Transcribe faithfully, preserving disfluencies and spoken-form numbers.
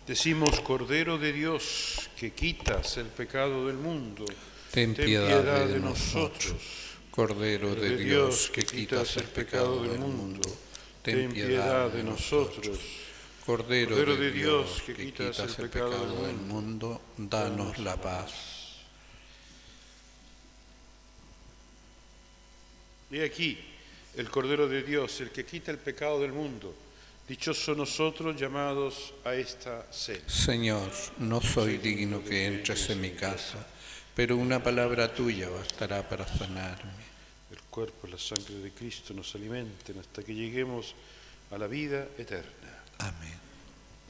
Decimos, Cordero de Dios, que quitas el pecado del mundo, ten piedad de nosotros. Cordero de Dios, que quitas el pecado del mundo, ten piedad de nosotros. Cordero de Dios, que quitas el pecado del mundo, danos la paz. He aquí, el Cordero de Dios, el que quita el pecado del mundo. Dichosos nosotros llamados a esta cena. Señor, no soy digno que entres en mi casa, pero una palabra tuya bastará para sanarme. El cuerpo y la sangre de Cristo nos alimenten hasta que lleguemos a la vida eterna. Amén.